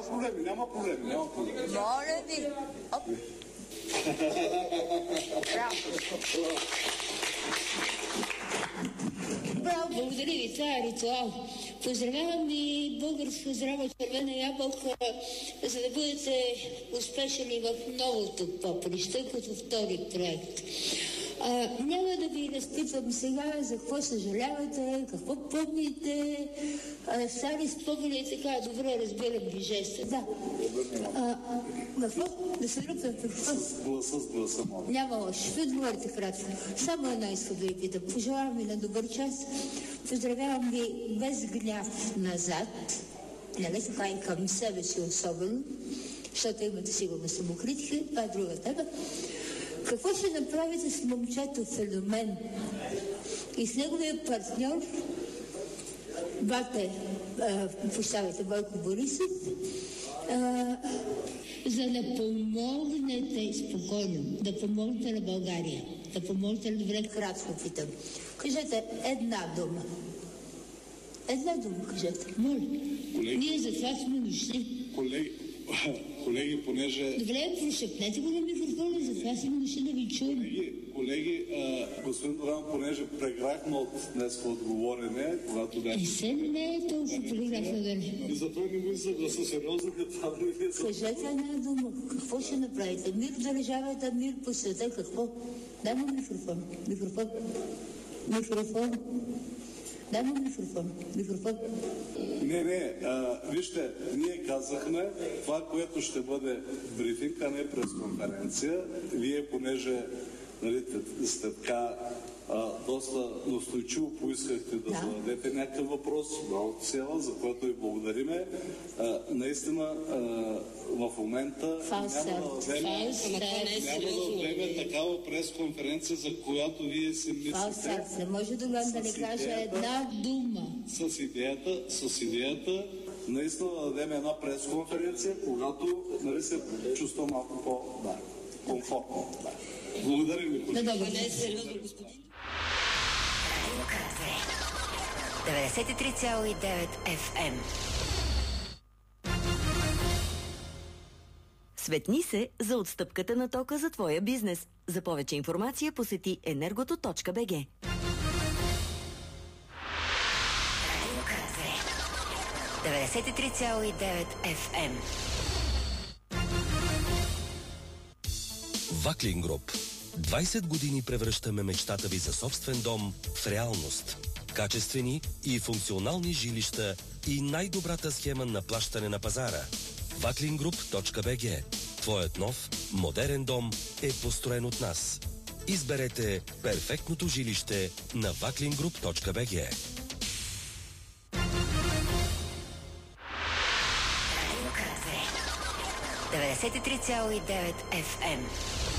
Няма проблеми. Моля ви. Оп. Браво, благодаря ви, това е ритуал. Поздравявам ви, Българска здрава червена ябълка, за да бъдете успешни в новото поприще, като втори проект. Няма да ви разпитвам сега за какво съжалявате, какво помните, стари спомени и така, добре разбирам ви жеста. Да. Какво? Да се ръпвам какво? С гласа, моля. Няма лошо. Ви отговорите кратко. Само едно искам да ви питам. Пожелавам ви на добър час. Поздравявам ви без гняв назад. Нали така и към себе си особено, защото имате сигурно самокритика. Това е друга тема. Какво ще направите с момчето Феномен и с неговия партньор Бойко Борисов, за да помогнете спокойно, да помогнете на България, да помогнете на добре, кратко питам. Кажете една дума. Една дума кажете. Моля. Ние за това сме дошли. Колеги, понеже... Добре, прошепнете го на микрофона, за това сме дошли да ви чуем. Колеги, господин Доран, понеже преграхме от днес отговорене, когато беше... Не е толкова преграхме време. И затова не му съгласа сериозно, това не е... Кажете една дума. Какво ще направите? Мир в държавата, мир по света, какво? Дай му микрофон. Дай му микрофон. Не, вижте, ние казахме това, което ще бъде брифинг, а не пресконференция. Вие, понеже сте така доста настойчиво поискахте да зададете някакъв въпрос, села, за което ви благодариме. Наистина, в момента няма да вземе такава пресконференция, за която вие си мислите. Не може да не каже една дума. С идеята наистина да дадем една пресконференция, когато се чувства малко по-комфортно. Благодаря ви. Не е сериозно, господин. 93,9 FM. Светни се за отстъпката на тока за твоя бизнес. За повече информация посети energoto.bg. 93,9 FM. Ваклин Груп. 20 години превръщаме мечтата ви за собствен дом в реалност. Качествени и функционални жилища и най-добрата схема на плащане на пазара. Vaklingroup.bg. Твоят нов, модерен дом е построен от нас. Изберете перфектното жилище на Vaklingroup.bg. 93,9 FM.